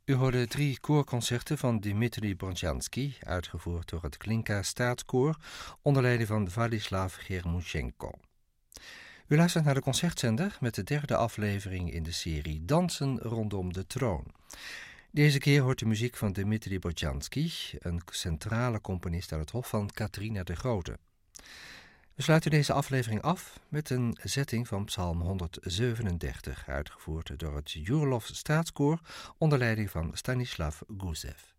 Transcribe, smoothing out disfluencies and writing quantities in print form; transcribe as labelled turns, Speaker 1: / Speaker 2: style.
Speaker 1: U hoorde 3 koorconcerten van Dmitri Bortjansky, uitgevoerd door het Glinka Staatskoor, onder leiding van Wladislaw Germushenko. U luistert naar de Concertzender met de 3e aflevering in de serie Dansen rondom de troon. Deze keer hoort de muziek van Dmitri Bortjansky, een centrale componist uit het hof van Catharina de Grote. We sluiten deze aflevering af met een zetting van Psalm 137, uitgevoerd door het Jourlov Staatskoor onder leiding van Stanislav Gusev.